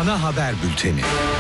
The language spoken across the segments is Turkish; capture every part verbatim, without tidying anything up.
Ana Haber Bülteni.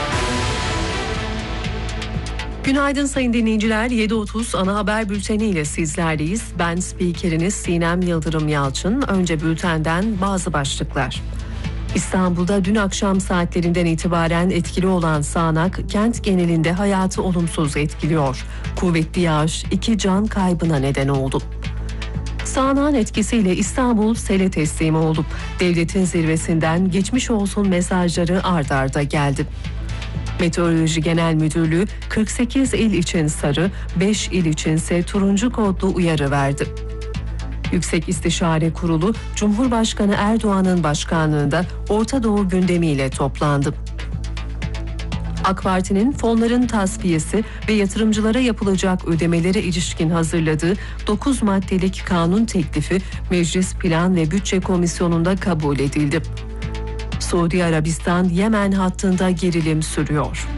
Günaydın sayın dinleyiciler. yedi otuz Ana Haber Bülteni ile sizlerleyiz. Ben spikeriniz Sinem Yıldırım Yalçın. Önce bültenden bazı başlıklar. İstanbul'da dün akşam saatlerinden itibaren etkili olan sağanak kent genelinde hayatı olumsuz etkiliyor. Kuvvetli yağış iki can kaybına neden oldu. Sağanağın etkisiyle İstanbul sele teslim olup devletin zirvesinden geçmiş olsun mesajları ard arda geldi. Meteoroloji Genel Müdürlüğü kırk sekiz il için sarı, beş il içinse turuncu kodlu uyarı verdi. Yüksek İstişare Kurulu, Cumhurbaşkanı Erdoğan'ın başkanlığında Orta Doğu gündemiyle toplandı. AK Parti'nin fonların tasfiyesi ve yatırımcılara yapılacak ödemelere ilişkin hazırladığı dokuz maddelik kanun teklifi Meclis Plan ve Bütçe Komisyonu'nda kabul edildi. Suudi Arabistan-Yemen hattında gerilim sürüyor.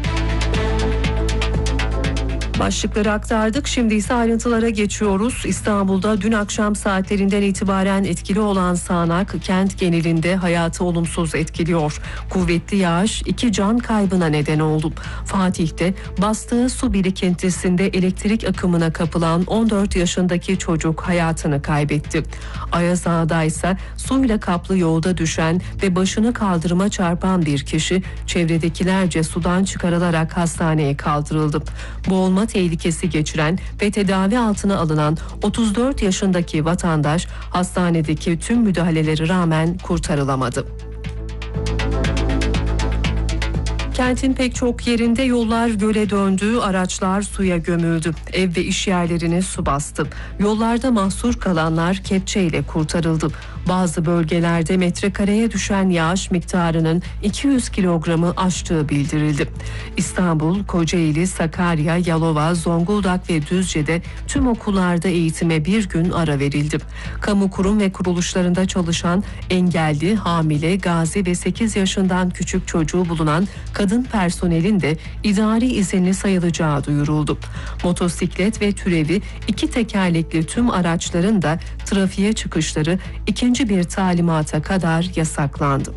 Başlıkları aktardık. Şimdi ise ayrıntılara geçiyoruz. İstanbul'da dün akşam saatlerinden itibaren etkili olan sağanak kent genelinde hayatı olumsuz etkiliyor. Kuvvetli yağış iki can kaybına neden oldu. Fatih'te bastığı su birikintisinde elektrik akımına kapılan on dört yaşındaki çocuk hayatını kaybetti. Ayaz Ağa'da ise suyla kaplı yolda düşen ve başını kaldırıma çarpan bir kişi çevredekilerce sudan çıkarılarak hastaneye kaldırıldı. Boğulma tehlikesi geçiren ve tedavi altına alınan otuz dört yaşındaki vatandaş hastanedeki tüm müdahalelere rağmen kurtarılamadı. Kentin pek çok yerinde yollar göle döndü, araçlar suya gömüldü. Ev ve iş yerlerini su bastı. Yollarda mahsur kalanlar kepçeyle kurtarıldı. Bazı bölgelerde metrekareye düşen yağış miktarının iki yüz kilogramı aştığı bildirildi. İstanbul, Kocaeli, Sakarya, Yalova, Zonguldak ve Düzce'de tüm okullarda eğitime bir gün ara verildi. Kamu kurum ve kuruluşlarında çalışan engelli, hamile, gazi ve sekiz yaşından küçük çocuğu bulunan kadın personelin de idari izinli sayılacağı duyuruldu. Motosiklet ve türevi iki tekerlekli tüm araçların da trafiğe çıkışları ikinci bir talimata kadar yasaklandı.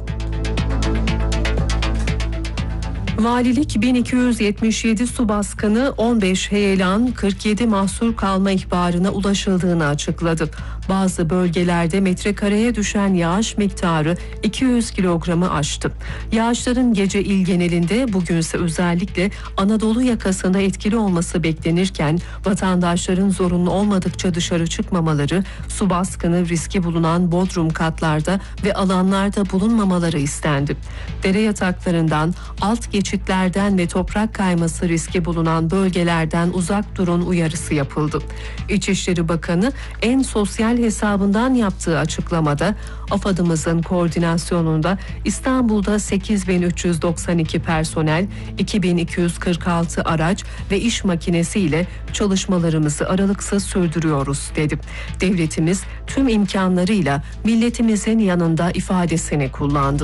Valilik bin iki yüz yetmiş yedi su baskını, on beş heyelan, kırk yedi mahsur kalma ihbarına ulaşıldığını açıkladı. Bazı bölgelerde metrekareye düşen yağış miktarı iki yüz kilogramı aştı. Yağışların gece il genelinde, bugünse özellikle Anadolu yakasında etkili olması beklenirken vatandaşların zorunlu olmadıkça dışarı çıkmamaları, su baskını riski bulunan bodrum katlarda ve alanlarda bulunmamaları istendi. Dere yataklarından, alt geçitlerden ve toprak kayması riski bulunan bölgelerden uzak durun uyarısı yapıldı. İçişleri Bakanı en sosyal hesabından yaptığı açıklamada AFAD'ımızın koordinasyonunda İstanbul'da sekiz bin üç yüz doksan iki personel, iki bin iki yüz kırk altı araç ve iş makinesiyle çalışmalarımızı aralıksız sürdürüyoruz dedi. Devletimiz tüm imkanlarıyla milletimizin yanında ifadesini kullandı.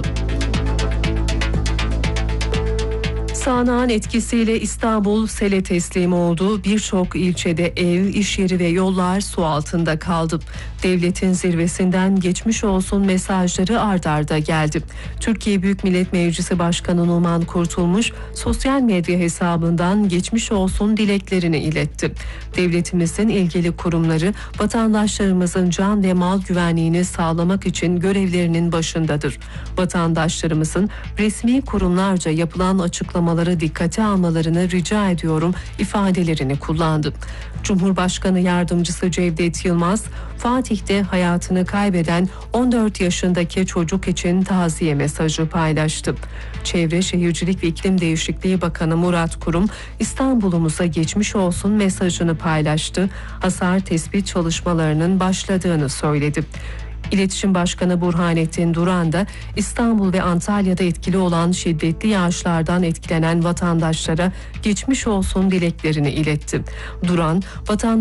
Sağanağın etkisiyle İstanbul sele teslim oldu. Birçok ilçede ev, iş yeri ve yollar su altında kaldı. Devletin zirvesinden geçmiş olsun mesajları ard arda geldi. Türkiye Büyük Millet Meclisi Başkanı Numan Kurtulmuş sosyal medya hesabından geçmiş olsun dileklerini iletti. Devletimizin ilgili kurumları vatandaşlarımızın can ve mal güvenliğini sağlamak için görevlerinin başındadır. Vatandaşlarımızın resmi kurumlarca yapılan açıklamaları dikkate almalarını rica ediyorum ifadelerini kullandı. Cumhurbaşkanı Yardımcısı Cevdet Yılmaz, Fatih'te hayatını kaybeden on dört yaşındaki çocuk için taziye mesajı paylaştı. Çevre Şehircilik ve İklim Değişikliği Bakanı Murat Kurum, İstanbul'umuza geçmiş olsun mesajını paylaştı. Hasar tespit çalışmalarının başladığını söyledi. İletişim Başkanı Burhanettin Duran da İstanbul ve Antalya'da etkili olan şiddetli yağışlardan etkilenen vatandaşlara geçmiş olsun dileklerini iletti. Duran, vatandaşlara